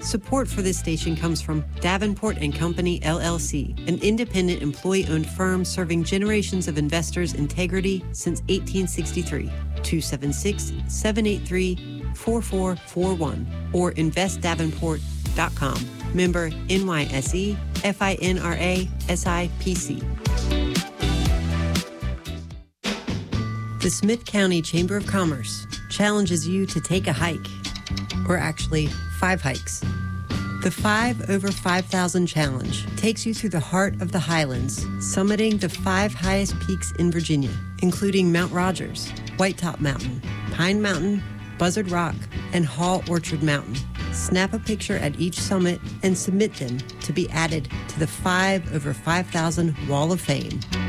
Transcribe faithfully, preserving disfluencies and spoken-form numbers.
Support for this station comes from Davenport and Company, L L C, an independent employee-owned firm serving generations of investors' integrity since eighteen sixty-three. two seven six, seven eight three, four four four one or invest davenport dot com. Member N Y S E, F I N R A, S I P C. The Smith County Chamber of Commerce challenges you to take a hike, or actually five hikes. The Five Over five thousand Challenge takes you through the heart of the Highlands, summiting the five highest peaks in Virginia, including Mount Rogers, White Top Mountain, Pine Mountain, Buzzard Rock, and Hall Orchard Mountain. Snap a picture at each summit and submit them to be added to the Five Over five thousand Wall of Fame.